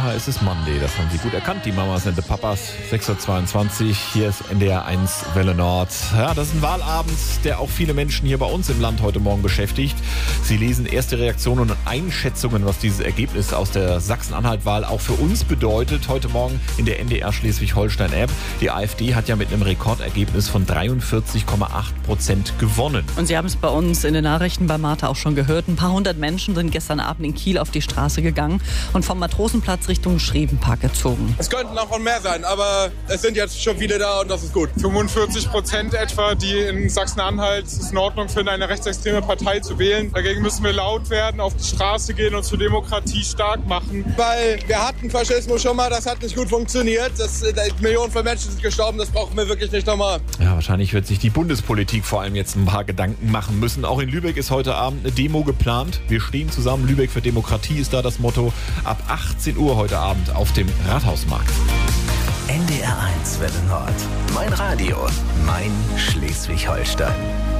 Ja, es ist Monday, das haben Sie gut erkannt, die Mamas und die Papas. 6.22 Uhr, hier ist NDR 1 Welle Nord. Ja, das ist ein Wahlabend, der auch viele Menschen hier bei uns im Land heute Morgen beschäftigt. Sie lesen erste Reaktionen und Einschätzungen, was dieses Ergebnis aus der Sachsen-Anhalt-Wahl auch für uns bedeutet. Heute Morgen in der NDR Schleswig-Holstein-App. Die AfD hat ja mit einem Rekordergebnis von 43,8% gewonnen. Und Sie haben es bei uns in den Nachrichten bei Martha auch schon gehört. Ein paar hundert Menschen sind gestern Abend in Kiel auf die Straße gegangen und vom Matrosenplatz Richtung Schrevenpark gezogen. Es könnten auch mehr sein, aber es sind jetzt schon viele da und das ist gut. 45% etwa, die in Sachsen-Anhalt es in Ordnung finden, eine rechtsextreme Partei zu wählen. Dagegen müssen wir laut werden, auf die Straße gehen und zur Demokratie stark machen. Weil wir hatten Faschismus schon mal, das hat nicht gut funktioniert. Millionen von Menschen sind gestorben, das brauchen wir wirklich nicht nochmal. Ja, wahrscheinlich wird sich die Bundespolitik vor allem jetzt ein paar Gedanken machen müssen. Auch in Lübeck ist heute Abend eine Demo geplant. Wir stehen zusammen, Lübeck für Demokratie ist da das Motto. Ab 18 Uhr heute Abend auf dem Rathausmarkt. NDR 1 Welle Nord. Mein Radio, mein Schleswig-Holstein.